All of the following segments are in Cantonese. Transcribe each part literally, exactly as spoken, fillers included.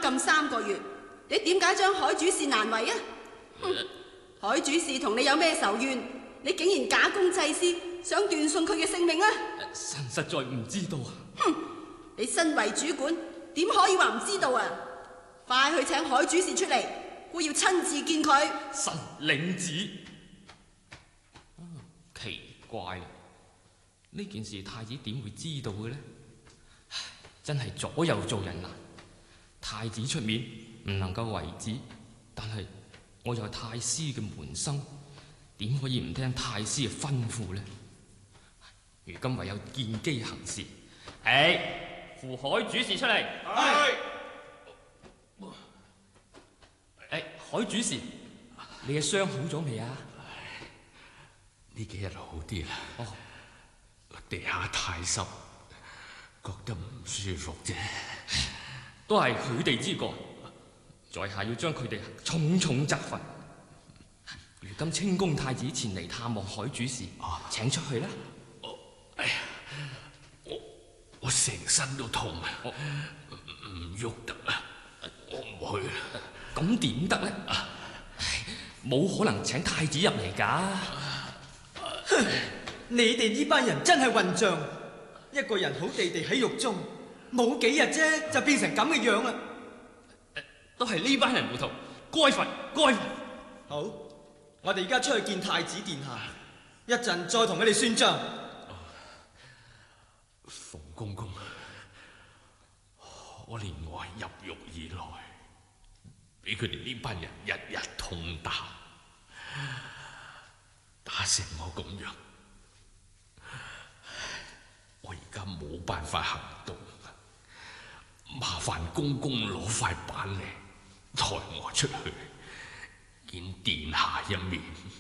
禁三個月，你點解將海主事難為啊？哼！海主事同你有咩仇怨？你竟然假公濟私，想斷送佢嘅性命啊！ 臣實在唔知道啊！ 哼！你身為主管，點可以話唔知道啊？快去請海主事出嚟，我要親自見佢。 臣領旨。啊，奇怪啦，呢件事太子點會知道嘅呢？真係左右做人難。太子出面唔能夠為止，但係我又係太師嘅門生，點可以唔聽太師嘅吩咐呢？如今唯有見機行事。誒，扶海主事出嚟。係。誒，海主事，你嘅傷好咗未啊？ 呢幾日好啲啦。 哦， 地下太濕，覺得唔舒服啫。 都係佢哋之過，在下要將佢哋重重責罰。如今清宮太子前嚟探望海主事， 啊、 請出去啦。 哎呀，我我成身都痛啊，唔喐得啊，我唔去啦。 咁點得呢？冇可能請太子入嚟㗎。 你哋呢班人真係混帳，一個人好地地喺獄中，冇幾日啫就變成咁嘅樣啦。 都係呢班人糊塗，該罰該罰。 好，我哋而家出去見太子殿下，一陣再同佢哋算賬。 馮公公，我連我入獄以來，俾佢哋呢班人日日痛打，打成我咁樣，我而家冇辦法行動，麻煩公公攞塊板嚟抬我出去見殿下一面。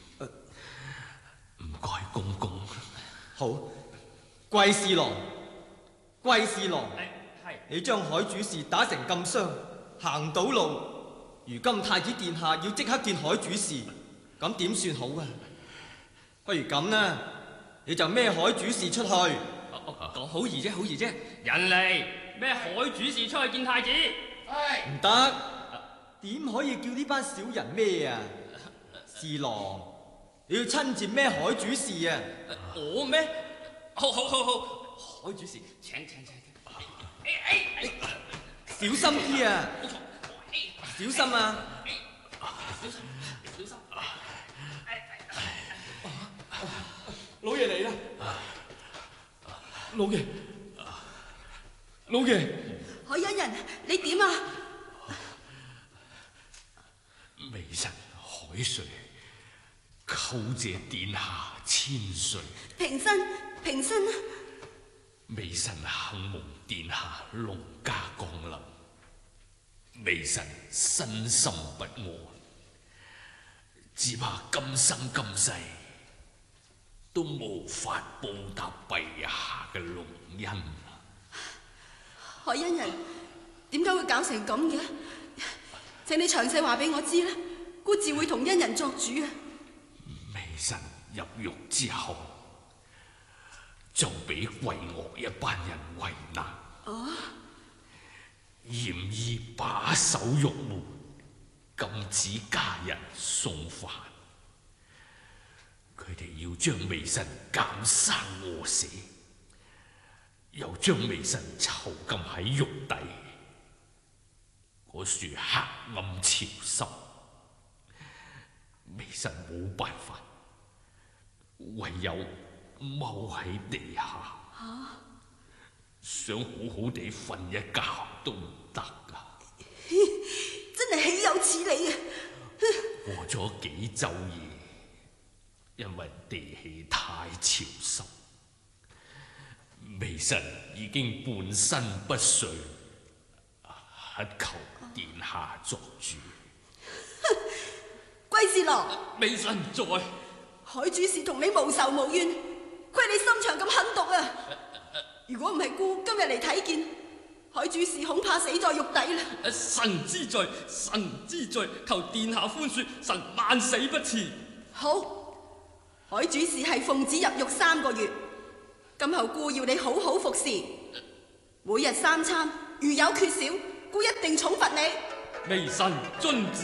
唔該公公。 好，貴侍郎，貴侍郎， 係你將海主事打成咁傷，行唔到路。如今太子殿下要即刻見海主事，咁點算好啊？不如咁啦，你就孭海主事出去。 講好易啫，好易啫。人嚟孭海主事出去見太子。係唔得，點可以叫呢班小人孭啊？侍郎，你要親自孭海主事啊！ 我孭？好好好好，海主事請請請。 小心啲啊！小心啊！ 小心小心。 老爺嚟啦！ 老爺，老爺， 海恩人，你點啊？ 微臣海瑞，叩謝殿下千歲。 平身，平身啊！ 微臣幸蒙殿下龍駕降臨，微臣身心不安，只怕今生今世都無法報答陛下嘅隆恩。 海恩人，點解會搞成咁嘅？請你詳細話俾我知啦，孤自會同恩人作主啊！ 微臣入獄之後，就俾貴岳一班人為難， 哦， 嚴以把守獄門，禁止家人送飯。佢哋要將微臣監生餓死，又將微臣囚禁喺獄底，嗰處黑暗潮濕，微臣冇辦法，唯有踎喺地下，啊、想好好地瞓一覺都唔得噶。 真係豈有此理啊！ 過咗幾晝夜，因為地氣太潮濕，微臣已經半身不遂，乞求殿下作主。 貴侍郎， 微臣在。 海主事同你無仇無怨，虧你心腸咁狠毒啊！如果唔係姑今日嚟睇見，海主事恐怕死在獄底啦。 臣之罪，臣之罪，求殿下寬恕，臣萬死不辭。 好，海主事係奉旨入獄三個月，今後姑要你好好服侍，每日三餐，如有缺少， 姑一定重罰你。 微臣遵旨。